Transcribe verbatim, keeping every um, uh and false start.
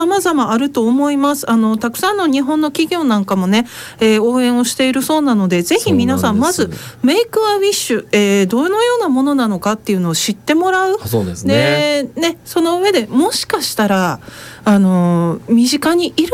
様々あると思います。あのたくさんの日本の企業なんかもね、えー、応援をしているそうなので、ぜひ皆さんまずメイクアウィッシュ、えー、どのようなものなのかっていうのを知ってもらう。 そうですね。 でね、その上でもしかしたらあの身近にいる